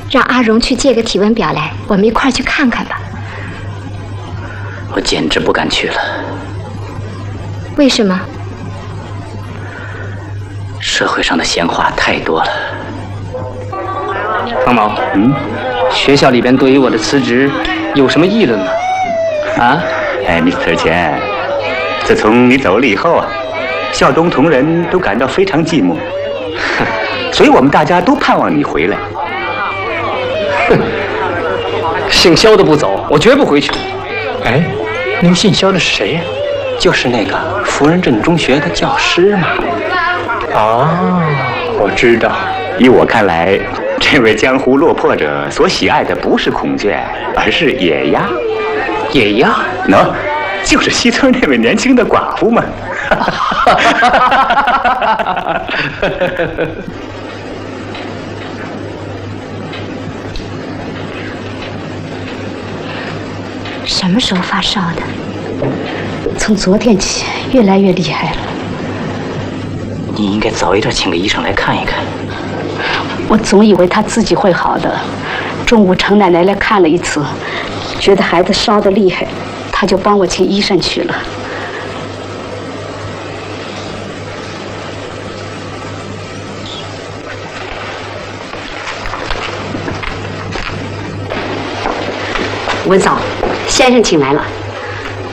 让阿荣去借个体温表来，我们一块儿去看看吧。 我简直不敢去了。 为什么？ 社会上的闲话太多了。方某，学校里边对于我的辞职有什么议论吗？啊 ，Mr. 钱，自从你走了以后啊，校中同仁都感到非常寂寞，所以我们大家都盼望你回来。 姓肖的不走，我绝不回去。 哎，那个姓肖的是谁呀？ 就是那个福仁镇中学的教师嘛。 哦，我知道。 依我看来，这位江湖落魄者所喜爱的不是孔雀，而是野鸭。 野鸭？ 就是西村那位年轻的寡妇嘛。 什么时候发烧的？ 从昨天起，越来越厉害了。 你应该早一点请个医生来看一看。 我总以为他自己会好的。中午程奶奶来看了一次，觉得孩子烧得厉害，他就帮我请医生去了。 文嫂，先生请来了。